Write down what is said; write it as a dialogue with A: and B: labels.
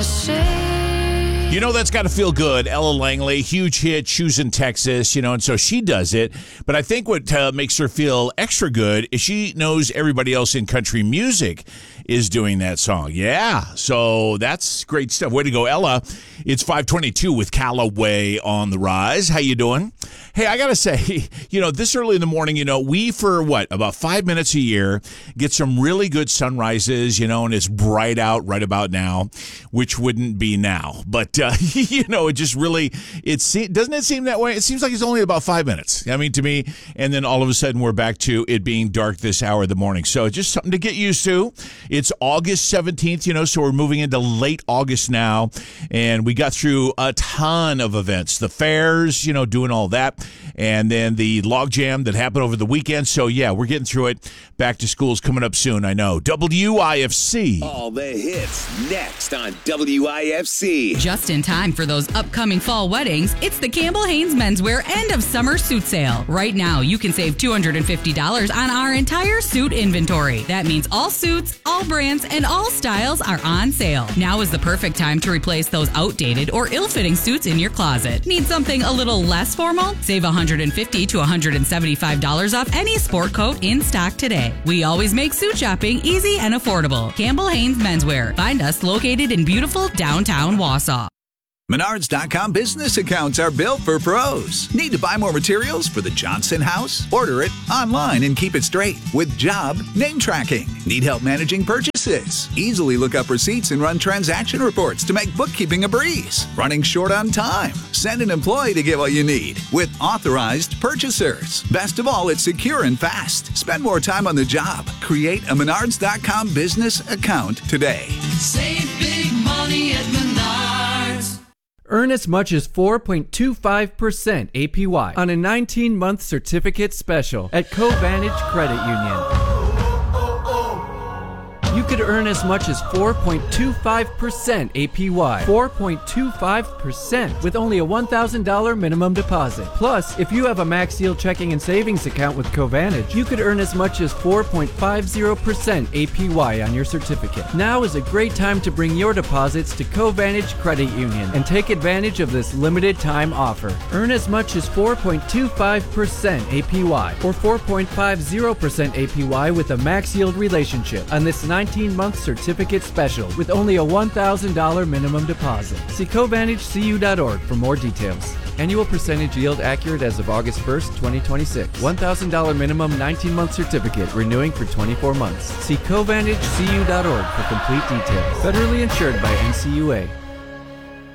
A: You know that's got to feel good. Ella Langley, huge hit, Shoes in Texas, and so she does it. But I think what makes her feel extra good is she knows everybody else in country music is doing that song. Yeah, so that's great stuff. Way to go, Ella. It's 5:22 with Callaway on the rise. How you doing? Hey, I got to say, this early in the morning, we for about 5 minutes a year get some really good sunrises, and it's bright out right about now, which wouldn't be now. But, it just really, doesn't it seem that way? It seems like it's only about 5 minutes. I mean, to me, and then all of a sudden we're back to it being dark this hour of the morning. So just something to get used to. It's August 17th, so we're moving into late August now, and we got through a ton of events. The fairs, doing all that, and then the log jam that happened over the weekend. So, yeah, we're getting through it. Back to school's coming up soon, I know. WIFC.
B: All the hits next on WIFC.
C: Just in time for those upcoming fall weddings, it's the Campbell Haynes Menswear End of Summer Suit Sale. Right now, you can save $250 on our entire suit inventory. That means all suits, all brands, and all styles are on sale. Now is the perfect time to replace those outdated or ill-fitting suits in your closet. Need something a little less formal? Save $150 to $175 off any sport coat in stock today. We always make suit shopping easy and affordable. Campbell Haynes Menswear. Find us located in beautiful downtown Wausau.
D: Menards.com business accounts are built for pros. Need to buy more materials for the Johnson house? Order it online and keep it straight with Job Name Tracking. Need help managing purchases? Easily look up receipts and run transaction reports to make bookkeeping a breeze. Running short on time? Send an employee to get what you need with authorized purchasers. Best of all, it's secure and fast. Spend more time on the job. Create a Menards.com business account today.
E: Save big money at Menards.
F: Earn as much as 4.25% APY on a 19-month certificate special at Covantage Credit Union. You could earn as much as 4.25% APY. 4.25% with only a $1,000 minimum deposit. Plus, if you have a Max Yield checking and savings account with Covantage, you could earn as much as 4.50% APY on your certificate. Now is a great time to bring your deposits to Covantage Credit Union and take advantage of this limited time offer. Earn as much as 4.25% APY or 4.50% APY with a Max Yield relationship on this 19-month certificate special with only a $1,000 minimum deposit. See CovantageCU.org for more details. Annual percentage yield accurate as of August 1st, 2026. $1,000 minimum 19-month certificate renewing for 24 months. See CovantageCU.org for complete details. Federally insured by NCUA.